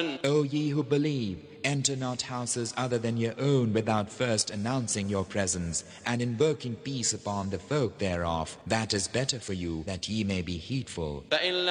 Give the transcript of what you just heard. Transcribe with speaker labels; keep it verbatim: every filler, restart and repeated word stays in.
Speaker 1: تَعْلَمُونَ.
Speaker 2: O ye who believe, enter not houses other than your own without first announcing your presence and invoking peace upon the folk thereof. That is better for you, that ye may be heedful.
Speaker 1: فَإِن